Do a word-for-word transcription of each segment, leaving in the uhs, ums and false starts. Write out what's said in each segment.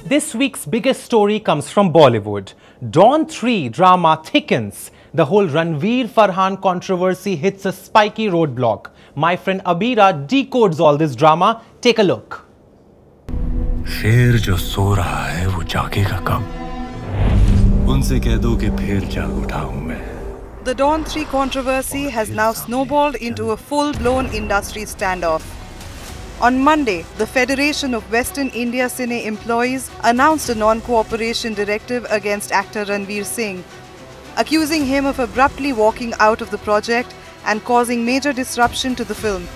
This week's biggest story comes from Bollywood. Dawn three drama thickens. The whole Ranveer Farhan controversy hits a spiky roadblock. My friend Abira decodes all this drama. Take a look. शेर जो सो रहा है वो जागेगा कब? उनसे कह दो कि फिर जाग उठा हूं मैं. The Dawn three controversy has now snowballed into a full-blown industry standoff. On Monday, the Federation of Western India Cine Employees announced a non-cooperation directive against actor Ranveer Singh, accusing him of abruptly walking out of the project and causing major disruption to the film.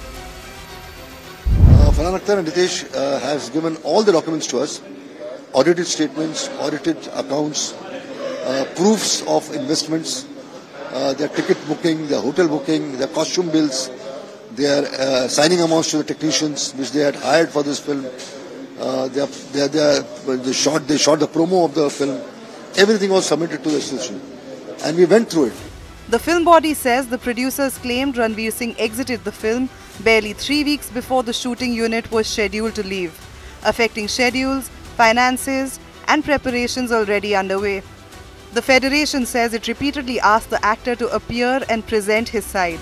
Uh, Farhan Akhtar and Ritesh uh, has given all the documents to us, audited statements, audited accounts, uh, proofs of investments, uh, their ticket booking, their hotel booking, their costume bills, their uh, signing amounts to the technicians which they had hired for this film. Uh, they, are, they, are, they, are, they, shot, they shot the promo of the film. Everything was submitted to the institution. And we went through it. The film body says the producers claimed Ranveer Singh exited the film barely three weeks before the shooting unit was scheduled to leave, affecting schedules, finances, and preparations already underway. The Federation says it repeatedly asked the actor to appear and present his side.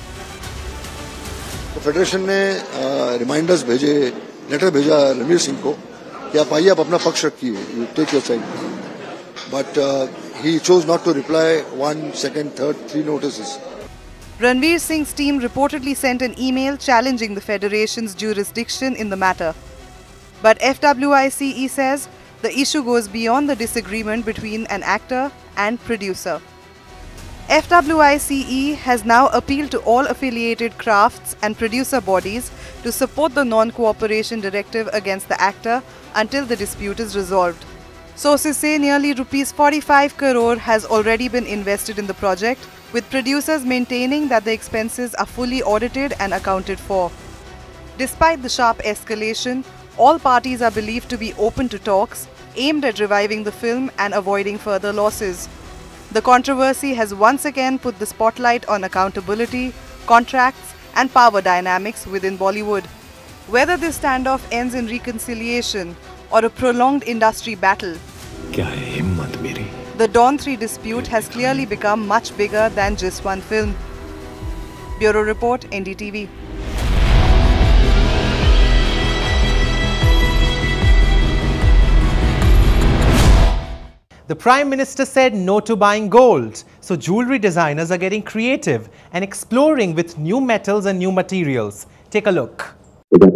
The Federation ने reminders भेजे, letter भेजा रणवीर सिंह को कि आप आइए आप अपना पक्ष रखिए, you take your side. But uh, he chose not to reply one, second, third, three notices. Ranveer Singh's team reportedly sent an email challenging the Federation's jurisdiction in the matter. But F W I C E says the issue goes beyond the disagreement between an actor and producer. F W I C E has now appealed to all affiliated crafts and producer bodies to support the non-cooperation directive against the actor until the dispute is resolved. Sources say nearly rupees forty-five crore has already been invested in the project, with producers maintaining that the expenses are fully audited and accounted for. Despite the sharp escalation, all parties are believed to be open to talks aimed at reviving the film and avoiding further losses. The controversy has once again put the spotlight on accountability, contracts, and power dynamics within Bollywood. Whether this standoff ends in reconciliation or a prolonged industry battle, the Dawn three dispute has clearly become much bigger than just one film. Bureau Report, N D T V. The Prime Minister said no to buying gold. So jewellery designers are getting creative and exploring with new metals and new materials. Take a look.